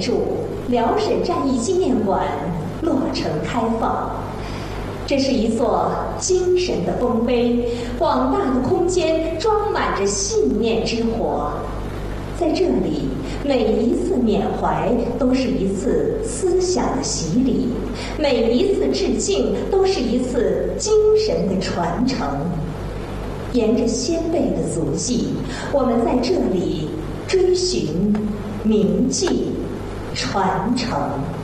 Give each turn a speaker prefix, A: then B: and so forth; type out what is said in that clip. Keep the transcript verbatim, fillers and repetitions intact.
A: 筑辽沈战役纪念馆落成开放。这是一座精神的丰碑，广大的空间装满着信念之火。在这里，每一次缅怀都是一次思想的洗礼，每一次致敬都是一次精神的传承。沿着先辈的足迹，我们在这里追寻、铭记、传承。